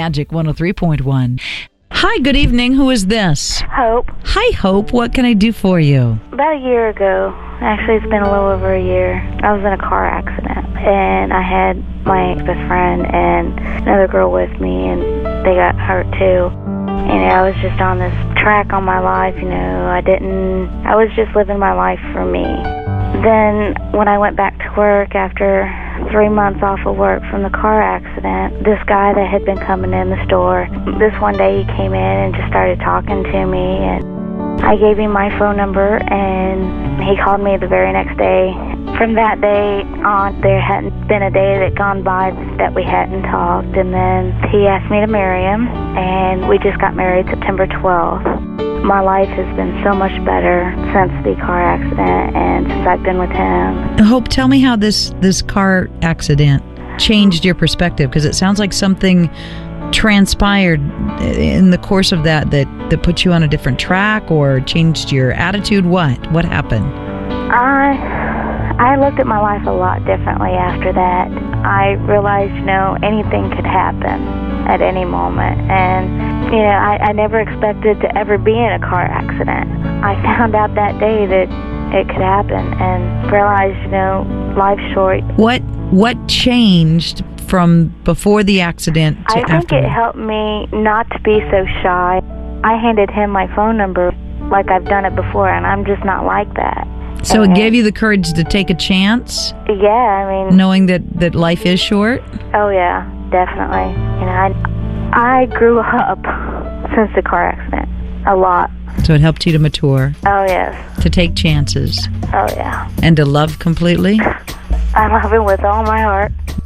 Magic 103.1. Hi, good evening. Who is this? Hope. Hi, Hope. What can I do for you? About a year ago, actually it's been a little over a year, I was in a car accident, and I had my best friend and another girl with me, and they got hurt too. And I was just on this track on my life, I was just living my life for me. Then when I went back to work after 3 months off of work from the car accident, this guy that had been coming in the store, this one day he came in and just started talking to me, and I gave him my phone number, and he called me the very next day. From that day on, there hadn't been a day that gone by that we hadn't talked, and then he asked me to marry him, and we just got married September 12th. My life has been so much better since the car accident and since I've been with him. Hope, tell me how this car accident changed your perspective, because it sounds like something transpired in the course of that put you on a different track or changed your attitude. What happened? I looked at my life a lot differently after that. I realized, anything could happen at any moment. And, I never expected to ever be in a car accident. I found out that day that it could happen and realized, life's short. What changed from before the accident to after? I think it helped me not to be so shy. I handed him my phone number like I've done it before, and I'm just not like that. So it gave you the courage to take a chance? Yeah, knowing that life is short? Oh, yeah, definitely. I grew up since the car accident a lot. So it helped you to mature? Oh, yes. To take chances? Oh, yeah. And to love completely? I love it with all my heart.